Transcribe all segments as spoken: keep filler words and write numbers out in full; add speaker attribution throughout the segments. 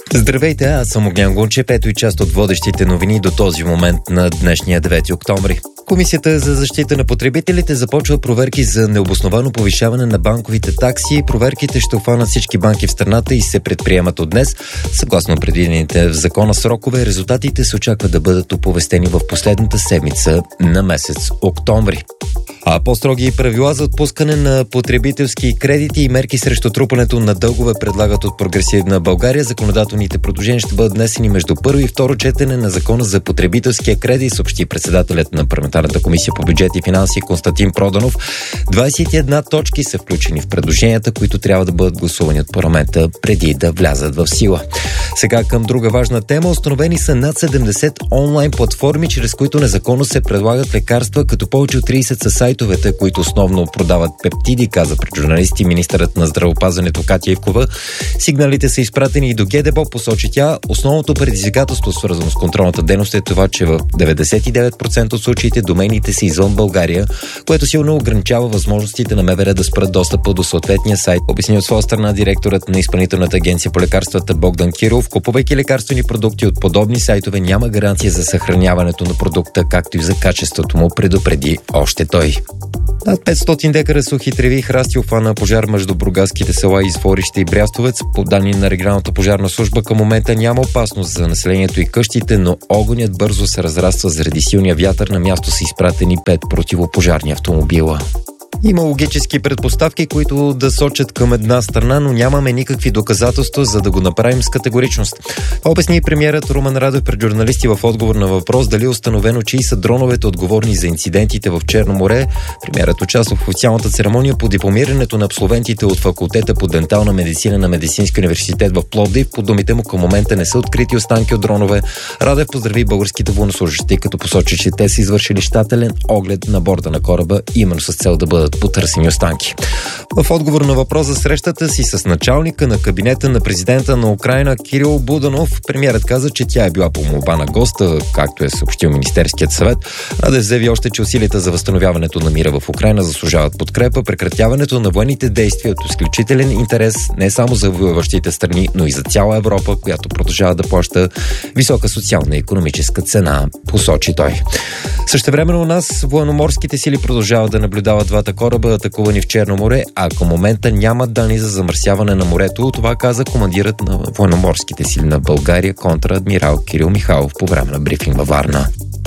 Speaker 1: Здравейте, аз съм Огнян Гунчев, ето и част от водещите новини до този момент на днешния девети октомври. Комисията за защита на потребителите започва проверки за необосновано повишаване на банковите такси. Проверките ще обхванат всички банки в страната и се предприемат от днес. Съгласно предвидените в закона срокове, резултатите се очаква да бъдат оповестени в последната седмица на месец октомври. А по-строги правила за отпускане на потребителски кредити и мерки срещу трупането на дългове предлагат от Прогресивна България. Законодателните предложения ще бъдат внесени между първо и второ четене на закона за потребителския кредит, съобщи председателят на парламентарната комисия по бюджет и финанси Константин Проданов. двадесет и една точки са включени в предложенията, които трябва да бъдат гласувани от парламента преди да влязат в сила. Сега към друга важна тема. Установени са над седемдесет онлайн платформи, чрез които незаконно се предлагат лекарства, като повече от тридесет са сайтовете, които основно продават пептиди, каза пред журналисти министърът на здравеопазването Катя Ивкова. Сигналите са изпратени и до ГДБОП, посочи тя. Основното предизвикателство, свързано с контролната дейност, е това, че в деветдесет и девет процента от случаите домените са извън България, което силно ограничава възможностите на МВР да спрат достъпа до съответния сайт. Обясни от своя страна директорът на Изпълнителната агенция по лекарствата Богдан Киров. Купувайки лекарствени продукти от подобни сайтове, няма гаранция за съхраняването на продукта, както и за качеството му, предупреди още той. Над петстотин декара сухи треви и храсти обхвана пожар между бургаските села Изворище и Брястовец. По данни на регионалната пожарна служба, към момента няма опасност за населението и къщите, но огънят бързо се разраства заради силния вятър. На място са изпратени пет противопожарни автомобила. Има логически предпоставки, които да сочат към една страна, но нямаме никакви доказателства, за да го направим с категоричност. Обясни премиерът Румен Радев пред журналисти в отговор на въпрос дали е установено, чии са дроновете отговорни за инцидентите в Черно море. Премиерът участва в официалната церемония по дипломирането на абсолвентите от факултета по дентална медицина на Медицинския университет в Пловдив. По думите му, към момента не са открити останки от дронове. Радев поздрави българските военнослужещи, като посочи, че те са извършили щателен оглед на борда на кораба, именно с цел да бъдат потърсени останки. В отговор на въпрос за срещата си с началника на кабинета на президента на Украйна Кирил Буданов, премиерът каза, че тя е била по молба на госта, както е съобщил Министерският съвет. Радев заяви още, че усилията за възстановяването на мира в Украйна заслужават подкрепа. Прекратяването на военните действия от изключителен интерес не само за воюващите страни, но и за цяла Европа, която продължава да плаща висока социална и икономическа цена, посочи той. Същевременно у нас военноморските сили продължават да наблюдават двата кораба, атакувани в Черно море, а към момента няма данни за замърсяване на морето. Това каза командирът на военноморските сили на България, контра-адмирал Кирил Михайлов, по време на брифинг във Варна.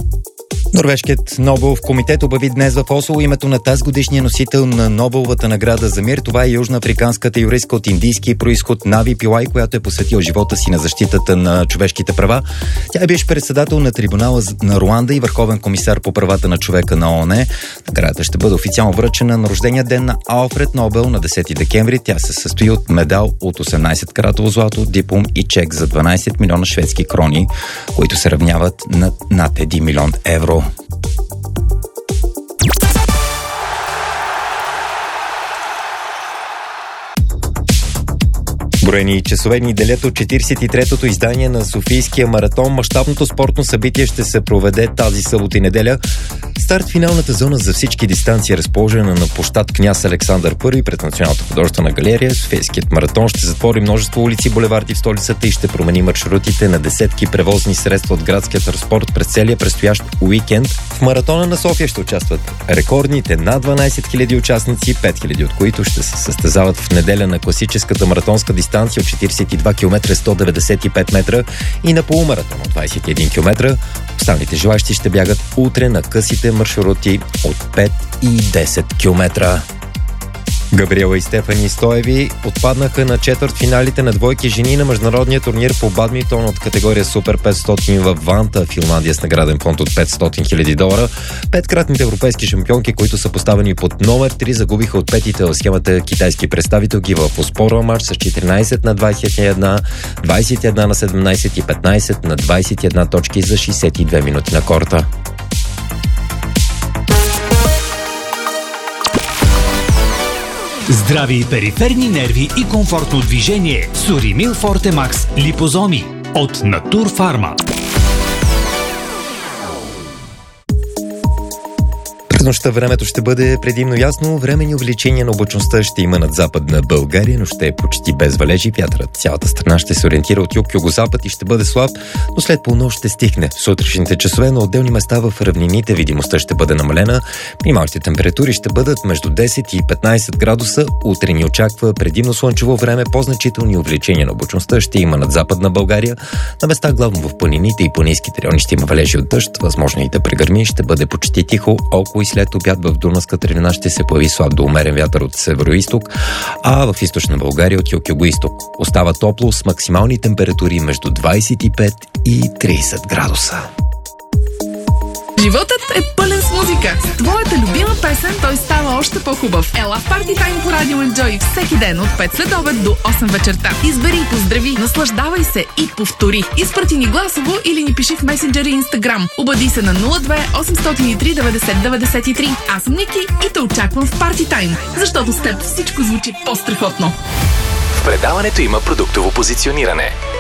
Speaker 1: Норвежкият Нобелов комитет обяви днес в Осло името на тази годишния носител на Нобеловата награда за мир. Това е южноафриканската юристка от индийски произход Нави Пилай, която е посветила живота си на защитата на човешките права. Тя е бивш председател на трибунала на Руанда и върховен комисар по правата на човека на ООН. Наградата ще бъде официално връчена на рождения ден на Алфред Нобел на десети декември. Тя се състои от медал от осемнадесет каратово злато, диплом и чек за дванадесет милиона шведски крони, които се равняват на над един милион евро. Броени часове ни делят от четиридесет и третото издание на Софийския маратон. Мащабното спортно събитие ще се проведе тази събота и неделя. Старт финалната зона за всички дистанции е разположена на площад Княз Александър първи пред Националната художествена галерия. Софийският маратон ще затвори множество улици и булеварди в столицата и ще промени маршрутите на десетки превозни средства от градския транспорт през целия предстоящ уикенд. В маратона на София ще участват рекордните над дванадесет хиляди участници, пет хиляди от които ще се състезават в неделя на класическата маратонска дистанция от четиридесет и два километра, сто деветдесет и пет метра и на полумаратон от двадесет и един километра. Останалите желащи ще бягат утре на късите маршрути от пет и десет километра. Габриела и Стефани Стоеви отпаднаха на четвъртфиналите на двойки жени на международния турнир по бадминтон от категория Супер петстотин в Ванта, Финландия, с награден фонд от петстотин хиляди долара. Петкратните европейски шампионки, които са поставени под номер три, загубиха от петите в схемата китайски представителки в оспорва матч с четиринадесет на двадесет и едно, двадесет и едно на седемнадесет и петнадесет на двадесет и една точки за шестдесет и две минути на корта.
Speaker 2: Здрави и периферни нерви и комфортно движение с Уримил Форте Макс Липозоми от Натурфарма.
Speaker 1: нощта времето ще бъде предимно ясно. Временни увеличения на облачността ще има над западна България, но ще е почти без валежи. Вятърът цялата страна ще се ориентира от юг-югозапад и ще бъде слаб, но след полунощ ще стихне. В сутрешните часове на отделни места в равнините видимостта ще бъде намалена. Минималните температури ще бъдат между десет и петнайсет градуса. Утре ни очаква предимно слънчево време. По-значителни увеличения на облачността ще има над западна България. На места главно в планините и планинските райони ще има валежи от дъжд. Възможно и да прегърми. Ще бъде почти тихо. Около и след обяд в Дунавската равнина ще се появи слаб до умерен вятър от северо-исток, а в източна България от юг-юго-исток. Остава топло с максимални температури между двайсет и пет и трийсет градуса.
Speaker 3: Животът е пълен с музика. С твоята любима песен той става още по-хубав. Ела в Party Time по Радио Enjoy всеки ден от пет след обед до осем вечерта. Избери и поздрави, наслаждавай се и повтори. Изпрати ни гласово или ни пиши в месенджер и Instagram. Обади се на нула две осемстотин и три деветдесет деветдесет и три. Аз съм Ники и те очаквам в Party Time, защото с теб всичко звучи по-страхотно.
Speaker 4: В предаването има продуктово позициониране.